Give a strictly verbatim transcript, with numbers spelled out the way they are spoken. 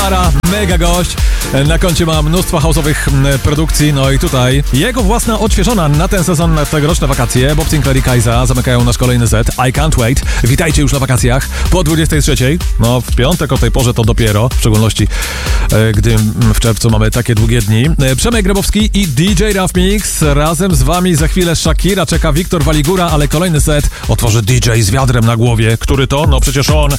Mega gość. Na koncie ma mnóstwo house'owych produkcji, no i tutaj jego własna odświeżona na ten sezon, na tegoroczne wakacje. Bob Sinclair i Kajza zamykają nasz kolejny set. I Can't Wait. Witajcie już na wakacjach po dwudziestej trzeciej. No w piątek o tej porze to dopiero, w szczególności e, gdy w czerwcu mamy takie długie dni. E, Przemek Grabowski i D J Rough Mix. Razem z wami za chwilę Shakira, czeka Wiktor Waligura, ale kolejny set otworzy D J z wiadrem na głowie. Który to? No przecież on.